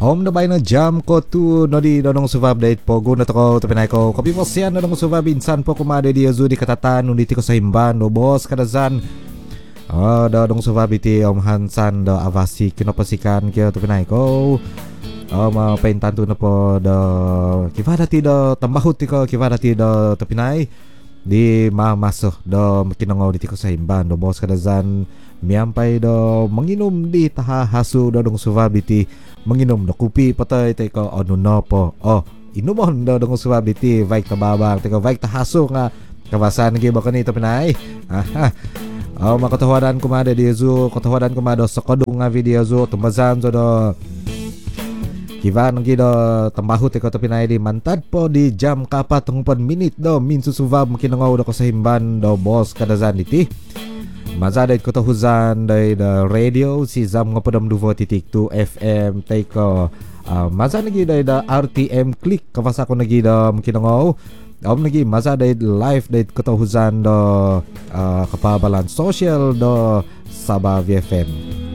Om na bay na jam ko tu no di donong subab dait pogo na to ko tapinay ko kapi mo siya donong subab insan po kumade di azudi katatan nuniti ko sa himban no boss kadazan donong subab iti hansan do avasi kinopasikan kyo tapinay ko paintanto na po do kivada ti do tambahut ti ko kivada ti do tapinay di mamaso do kinangaw diti ko sa himban do boss kadazan miyampay do manginom di tahahasu do dong subab iti manginom na kupi patay teko ano na po inumon daw dong subabiti vaik tababang teko vaik tahaso nga kabasan gi baka nito pinay makatawadan kumada di zu katawadan kumada sa kadung nga video zu tumazan zo do kivan gi do tambahu teko to pinay di mantad po di jam kapat tungpan minit do min susubab makinangaw do ko sa himban do boss kadazan iti Mazadait ko tahuzan day the radio si Zam nga padam 2.2 FM tay ko maza nagi day the RTM click kavasa ko nagi da makinangaw nagi mazadait live date ko tahuzan do kapabalan social do Sabah VFM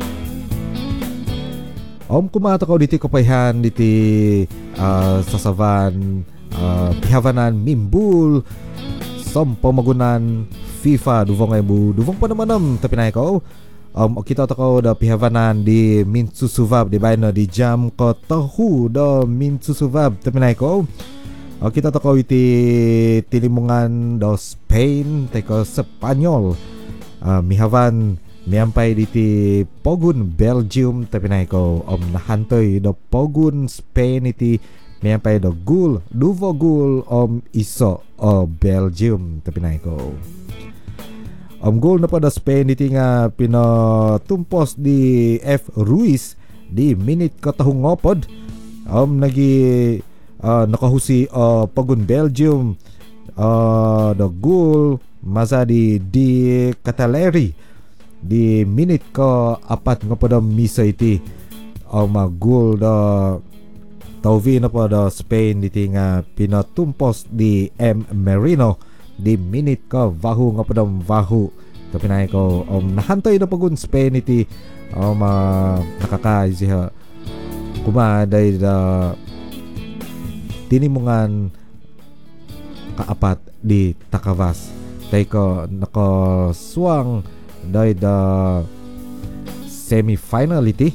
kumata ko diti kapayhan diti sasavan pihavanan mimbul sompo magunan FIFA duvong pa naman tapinay ko kita ko da pihavanan di Minsusuvab di bayno di jam ko tahu do Minsusuvab tapinay ko kita ko iti tilimungan do Spain teko Spanyol mihavan miampay diti Pogun Belgium tapinay ko nahantoy do Pogun Spain iti miampay do gul duvo gul iso Belgium tapinay ko goal na pa da Spain iti nga pinatumpos di F. Ruiz di minute katahungopod nagi nakahusi Pogun Belgium da goal maza di Cataleri di minute ka apat nga pa da misa iti goal da tawvi na pa da Spain iti nga pinatumpos di M. Merino di minute ka vahu nga padam vahu tapinay ko nahantoy na pagun Spain iti nakakay siya kumaday da tinimungan kaapat di Takavas tay ko nakaswang day da semi-final iti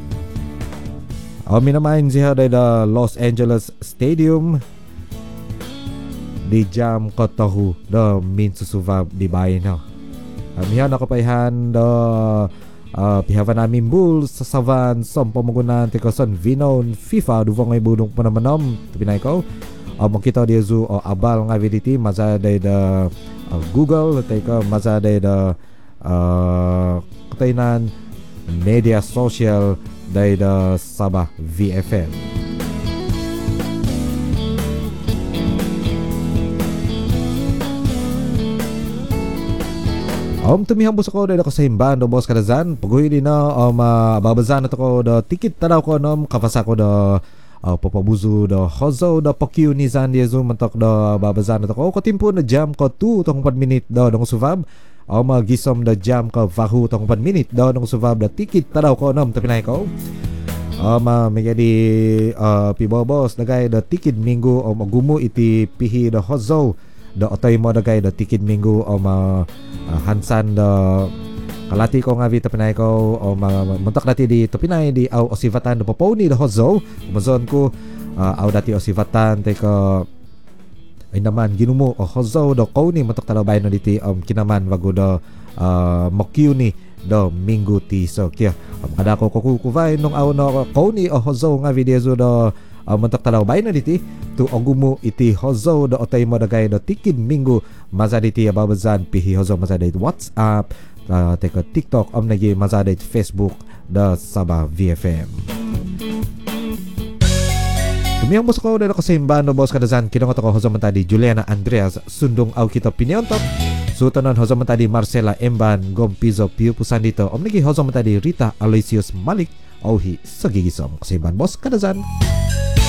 minamain siya day da Los Angeles Stadium di jam ko tahu do Minsusuvab di bayan mihan ako paihan do pihavan namin bul sa savan som pamagunan tikoson vinon FIFA duvang may budong panamanom tapinay ko makita di zu abal nga viditi maza day da Google tay ko maza day da katainan media social day da Sabah VFM tumihambos ako dahil ako sa himban do boss kadazan pagoy din na babazan at ako do tikit tadaw ko kavasa ko do papabuzo do hozo do pakyu ni zan di zoom mantok do babazan at ako katimpo na jam ko 2 tong 4 minute do dong suvab magisom do jam ko vahu tong 4 minute do dong suvab do tikit tadaw ko tapinay ko magadi pibobos dagay do tikid minggu magumo iti pihi do hozo do otoy mo dagay do tikid minggu hansan do kalati ko nga vita pinay ko muntak dati di topinay di osivatan do poponi do hozo umazon ko dati osivatan te ko ay naman ginumo hozo do koni muntak talabay no diti kinaman wago do mokyuni do minggu ti so kya kada ko kukuvay nung no koni hozo nga video do muntak talabay no diti tu ogumo iti hozo do otay mo dagay do tikid minggu mazaditi babazan pihi hozo mazadit WhatsApp teko TikTok nagi mazadit Facebook da Sabah VFM tumiyang boss ko dahil ako sa himban no boss kadazan kinangot ako hozo mantadi Juliana Andreas sundong kita piniontok sutanon hozo mantadi Marcela Emban Gompizo Piu Pusan dito nagi hozo mantadi Rita Aloysius Malik auhi sa gigisom ko sa himban boss kadazan